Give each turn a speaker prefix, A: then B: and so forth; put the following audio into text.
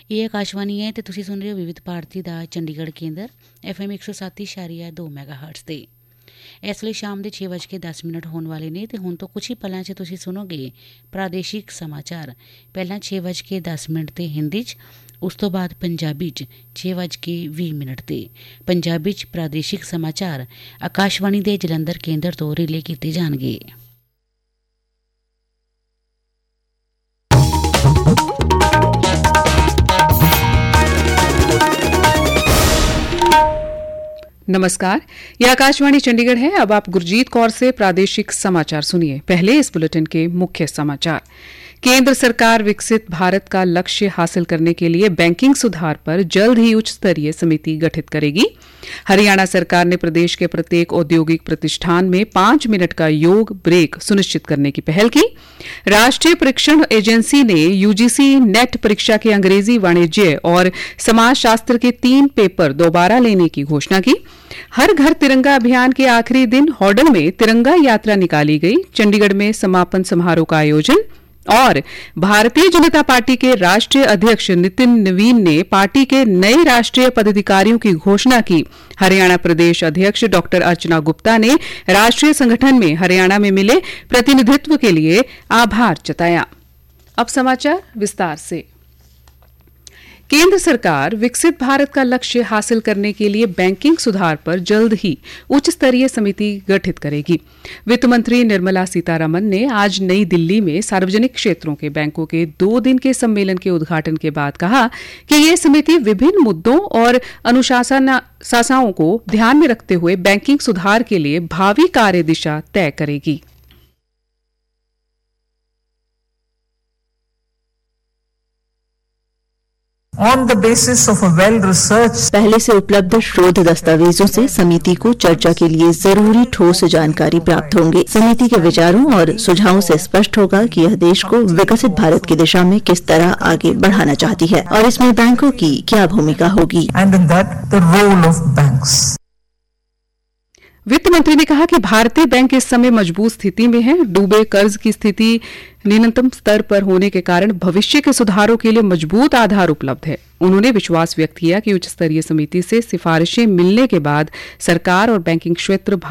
A: ਇਹ ਆਕਾਸ਼ਵਾਣੀ ਹੈ ਤੇ ਤੁਸੀਂ ਸੁਣ ਰਹੇ ਹੋ ਵਿਵਿਧ ਭਾਰਤੀ ਦਾ ਚੰਡੀਗੜ੍ਹ ਕੇਂਦਰ FM 107.2 ਮੈਗਾਹਰਟਜ਼ ਤੇ। ਇਸ ਲਈ ਸ਼ਾਮ ਦੇ 6:10 ਹੋਣ ਵਾਲੇ ਨੇ ਤੇ ਹੁਣ ਤੋਂ ਕੁਝ ਹੀ ਪਲਾਂ 'ਚ ਤੁਸੀਂ ਸੁਣੋਗੇ ਪ੍ਰਾਦੇਸ਼ਿਕ ਸਮਾਚਾਰ। ਪਹਿਲਾਂ 6:10 ਤੇ ਹਿੰਦੀ 'ਚ, ਉਸ ਤੋਂ ਬਾਅਦ ਪੰਜਾਬੀ 'ਚ 6:20 ਤੇ। ਪੰਜਾਬੀ 'ਚ ਪ੍ਰਾਦੇਸ਼ਿਕ ਸਮਾਚਾਰ ਆਕਾਸ਼ਵਾਣੀ ਦੇ ਜਲੰਧਰ ਕੇਂਦਰ ਤੋਂ ਰਿਲੇ ਕੀਤੇ ਜਾਣਗੇ।
B: नमस्कार, यह आकाशवाणी चंडीगढ़ है। अब आप गुरजीत कौर से प्रादेशिक समाचार सुनिए। पहले इस बुलेटिन के मुख्य समाचार। केंद्र सरकार विकसित भारत का लक्ष्य हासिल करने के लिए बैंकिंग सुधार पर जल्द ही उच्च स्तरीय समिति गठित करेगी। हरियाणा सरकार ने प्रदेश के प्रत्येक औद्योगिक प्रतिष्ठान में 5 मिनट का योग ब्रेक सुनिश्चित करने की पहल की। राष्ट्रीय परीक्षण एजेंसी ने यूजीसी नेट परीक्षा के अंग्रेजी, वाणिज्य और समाजशास्त्र के 3 पेपर दोबारा लेने की घोषणा की। हर घर तिरंगा अभियान के आखिरी दिन हॉडल में तिरंगा यात्रा निकाली गई। चंडीगढ़ में समापन समारोह का आयोजन। और भारतीय जनता पार्टी के राष्ट्रीय अध्यक्ष नितिन नवीन ने पार्टी के नए राष्ट्रीय पदाधिकारियों की घोषणा की। हरियाणा प्रदेश अध्यक्ष डॉक्टर अर्चना गुप्ता ने राष्ट्रीय संगठन में हरियाणा में मिले प्रतिनिधित्व के लिए आभार जताया। अब समाचार विस्तार से। केंद्र सरकार विकसित भारत का लक्ष्य हासिल करने के लिए बैंकिंग सुधार पर जल्द ही उच्च स्तरीय समिति गठित करेगी। वित्त मंत्री निर्मला सीतारमण ने आज नई दिल्ली में सार्वजनिक क्षेत्रों के बैंकों के 2 दिन के सम्मेलन के उद्घाटन के बाद कहा कि ये समिति विभिन्न मुद्दों और अनुशासनाओं को ध्यान में रखते हुए बैंकिंग सुधार के लिए भावी कार्य दिशा तय करेगी।
C: On the basis of a well-researched,
D: पहले से उपलब्ध शोध दस्तावेजों से समिति को चर्चा के लिए जरूरी ठोस जानकारी प्राप्त होंगे। समिति के विचारों और सुझावों से स्पष्ट होगा कि यह देश को विकसित भारत की दिशा में किस तरह आगे बढ़ाना चाहती है और इसमें बैंकों की क्या भूमिका होगी।
C: and in that the role of banks.
B: वित्त मंत्री ने कहा कि भारतीय बैंक इस समय मजबूत स्थिति में है। डूबे कर्ज की स्थिति न्यूनतम स्तर पर होने के कारण भविष्य के सुधारों के लिए मजबूत आधार उपलब्ध है। उन्होंने विश्वास व्यक्त किया कि उच्च स्तरीय समिति से सिफारिशें मिलने के बाद सरकार और बैंकिंग क्षेत्र